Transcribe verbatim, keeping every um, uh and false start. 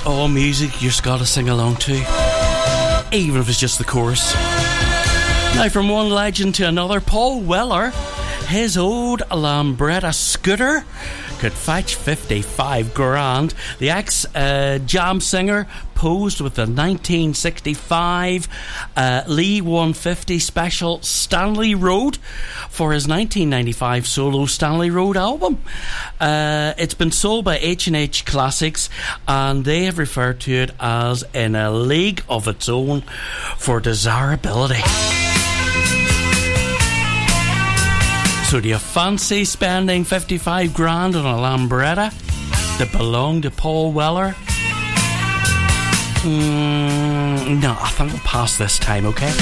all music you just gotta sing along to, even if it's just the chorus. Now, from one legend to another, Paul Weller, his old Lambretta scooter could fetch fifty-five grand. The ex-jam uh, singer posed with the nineteen sixty-five uh, Lee one fifty Special Stanley Road for his nineteen ninety-five solo Stanley Road album. Uh, it's been sold by H and H Classics, and they have referred to it as in a league of its own for desirability. So do you fancy spending fifty-five grand on a Lambretta that belonged to Paul Weller? Mm, no, I think we'll pass this time, okay?